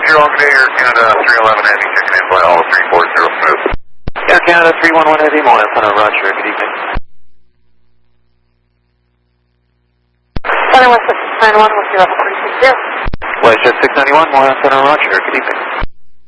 all good day, Air Canada 311 Heavy, checking in by all 340 smooth. Air Canada 311 Heavy, Moyle Center, roger, good evening. Center West 691, what's your level 360? Westjet 691, Moyle Center, roger, good evening.